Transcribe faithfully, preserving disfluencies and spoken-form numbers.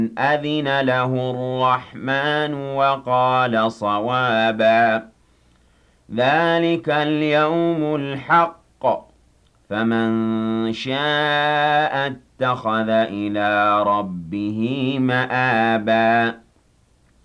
أذن له الرحمن وقال صوابا ذلك اليوم الحق فمن شاء اتخذ إلى ربه مآبا